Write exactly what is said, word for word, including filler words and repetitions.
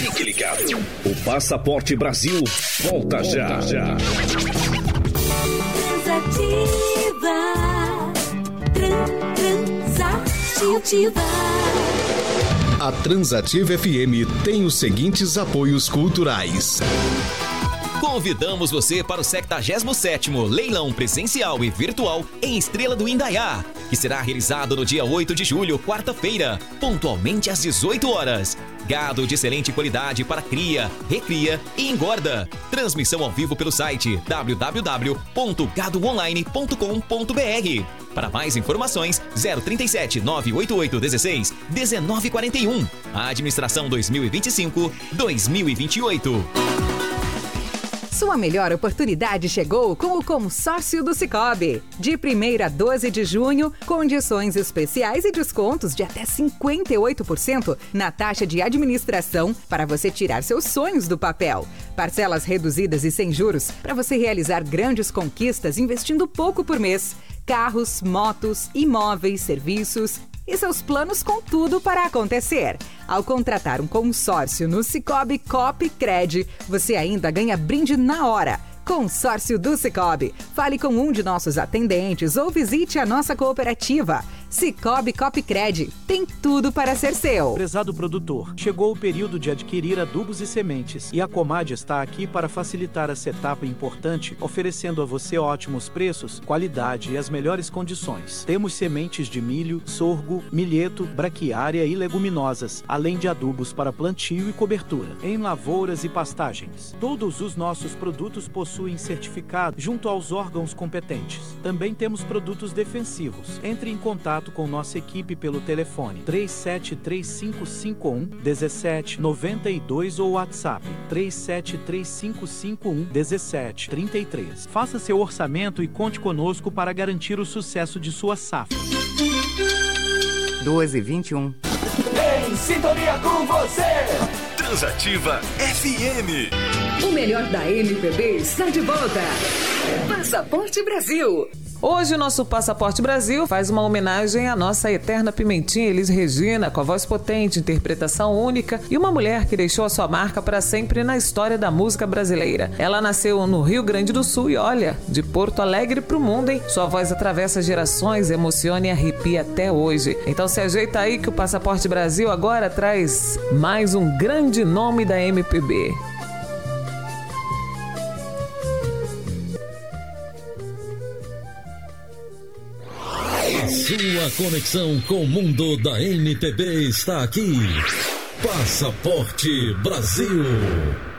Fique ligado. O Passaporte Brasil volta, volta já. já. Transativa. Tran, transativa. A Transativa F M tem os seguintes apoios culturais. Convidamos você para o sexagésimo sétimo Leilão Presencial e Virtual em Estrela do Indaiá, que será realizado no dia oito de julho, quarta-feira, pontualmente às dezoito horas. Gado de excelente qualidade para cria, recria e engorda. Transmissão ao vivo pelo site w w w ponto gado online ponto com ponto b r. Para mais informações, zero trinta e sete, nove oito oito, dezesseis, dezenove quarenta e um. A administração dois mil e vinte e cinco, dois mil e vinte e oito. Sua melhor oportunidade chegou com o consórcio do Sicoob. De primeiro a doze de junho, condições especiais e descontos de até cinquenta e oito por cento na taxa de administração para você tirar seus sonhos do papel. Parcelas reduzidas e sem juros para você realizar grandes conquistas investindo pouco por mês. Carros, motos, imóveis, serviços e seus planos com tudo para acontecer. Ao contratar um consórcio no Sicoob Cop Cred, você ainda ganha brinde na hora. Consórcio do Sicoob. Fale com um de nossos atendentes ou visite a nossa cooperativa. Sicoob Copcred tem tudo para ser seu. Prezado produtor, chegou o período de adquirir adubos e sementes e a Comad está aqui para facilitar essa etapa importante, oferecendo a você ótimos preços, qualidade e as melhores condições. Temos sementes de milho, sorgo, milheto, braquiária e leguminosas, além de adubos para plantio e cobertura, em lavouras e pastagens. Todos os nossos produtos possuem certificado junto aos órgãos competentes. Também temos produtos defensivos. Entre em contato com nossa equipe pelo telefone três sete três cinco cinco um, um sete nove dois ou WhatsApp três sete três cinco cinco um, um sete três três. Faça seu orçamento e conte conosco para garantir o sucesso de sua safra. doze e vinte e um. Em sintonia com você. Transativa F M. O melhor da M P B está de volta. Passaporte Brasil. Hoje o nosso Passaporte Brasil faz uma homenagem à nossa eterna pimentinha Elis Regina, com a voz potente, interpretação única e uma mulher que deixou a sua marca para sempre na história da música brasileira. Ela nasceu no Rio Grande do Sul e olha, de Porto Alegre pro mundo, hein? Sua voz atravessa gerações, emociona e arrepia até hoje. Então se ajeita aí que o Passaporte Brasil agora traz mais um grande nome da M P B. Sua conexão com o mundo da M P B está aqui. Passaporte Brasil.